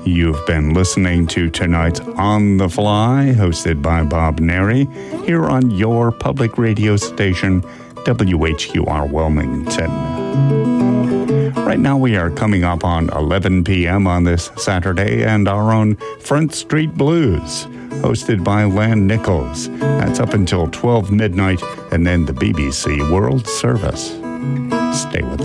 You've been listening to tonight's On the Fly, hosted by Bob Neri, here on your public radio station, WHQR Wilmington. Right now we are coming up on 11 p.m. on this Saturday, and our own Front Street Blues, hosted by Lan Nichols. That's up until 12 midnight, and then the BBC World Service. Stay with us.